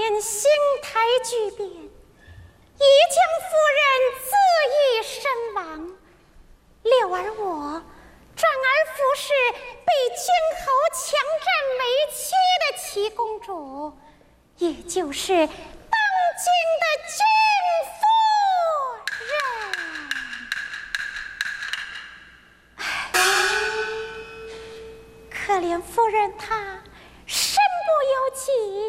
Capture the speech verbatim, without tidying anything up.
年兴台巨变，一将夫人自缢身亡。六儿我转而服侍被君侯强占为妻的齐公主，也就是当今的君夫人。唉，可怜夫人她身不由己，